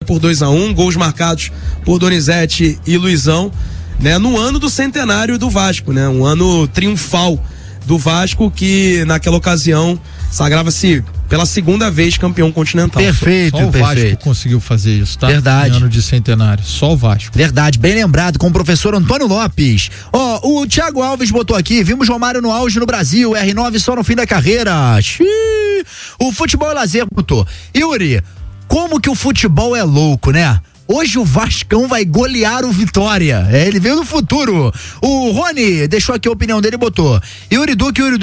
por 2-1, gols marcados por Donizete e Luizão, né? No ano do centenário do Vasco, né? Um ano triunfal do Vasco, que naquela ocasião sagrava-se pela segunda vez campeão continental. Perfeito, Só o perfeito. Vasco conseguiu fazer isso, tá? Verdade. Em ano de centenário, só o Vasco. Verdade, bem lembrado, com o professor Antônio Lopes. O Thiago Alves botou aqui, vimos Romário no auge no Brasil, R9 só no fim da carreira. Xiii. O futebol é lazer, botou. Yuri, como que o futebol é louco, né? Hoje o Vascão vai golear o Vitória. Ele veio do futuro. O Rony deixou aqui a opinião dele e botou: Yuri Duque